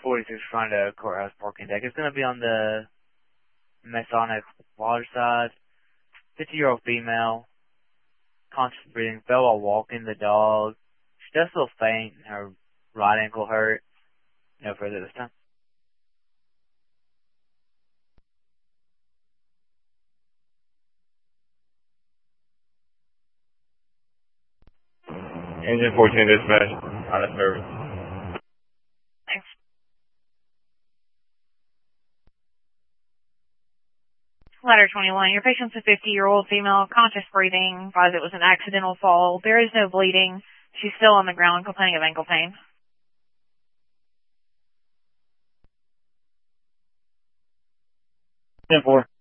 46 front of courthouse parking deck. It's going to be on the Masonic Lodge side. 50-year-old female, conscious breathing, fell while walking the dog. She does feel faint, and her right ankle hurts. No further this time. Engine 14 dispatch, out of service. Thanks. Ladder 21, your patient's a 50-year-old female, conscious breathing, advised it was an accidental fall. There is no bleeding. She's still on the ground complaining of ankle pain. 10-4.